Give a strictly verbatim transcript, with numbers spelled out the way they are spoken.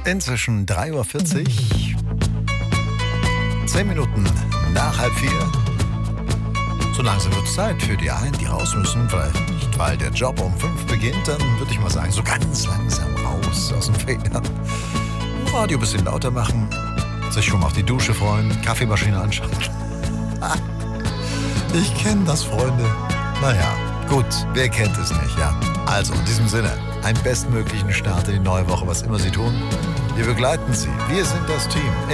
Inzwischen drei Uhr vierzig. Zehn Minuten nach halb vier. So langsam wird es Zeit für die einen, die raus müssen. Vielleicht nicht, weil der Job um fünf beginnt. Dann würde ich mal sagen, so ganz langsam raus aus dem Feder. Radio ein bisschen lauter machen. Sich schon mal auf die Dusche freuen. Kaffeemaschine anschalten. Ich kenne das, Freunde. Naja, gut, wer kennt es nicht, ja? Also, in diesem Sinne, einen bestmöglichen Start in die neue Woche, was immer Sie tun. Wir begleiten Sie. Wir sind das Team.